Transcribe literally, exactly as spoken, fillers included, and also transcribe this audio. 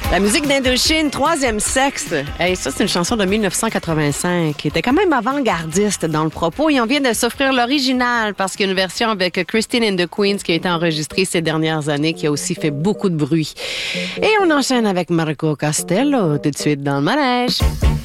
La musique d'Indochine, Troisième Sexe. Hey, ça, c'est une chanson de dix-neuf cent quatre-vingt-cinq qui était quand même avant-gardiste dans le propos. Et on vient de s'offrir l'original parce qu'il y a une version avec Christine and the Queens qui a été enregistrée ces dernières années qui a aussi fait beaucoup de bruit. Et on enchaîne avec Marco Costello tout de suite dans le manège.